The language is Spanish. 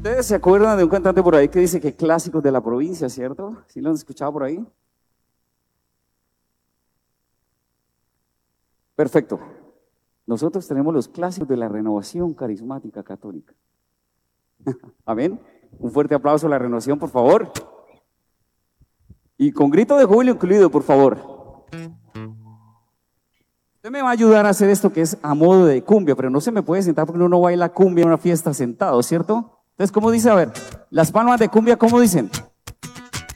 Ustedes se acuerdan de un cantante por ahí que dice que clásicos de la provincia, ¿cierto? ¿Sí lo han escuchado por ahí? Perfecto. Nosotros tenemos los clásicos de la renovación carismática católica. Amén. Un fuerte aplauso a la renovación, por favor. Y con grito de júbilo incluido, por favor. Usted me va a ayudar a hacer esto que es a modo de cumbia, pero no se me puede sentar porque uno no baila cumbia en una fiesta sentado, ¿cierto? Entonces, ¿cómo dice? A ver, las palmas de cumbia, ¿cómo dicen?